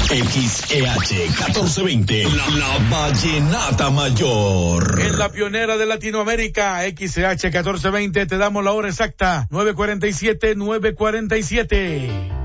XEH 1420, la vallenata mayor. En la pionera de Latinoamérica, XEH 1420, te damos la hora exacta, 9:47.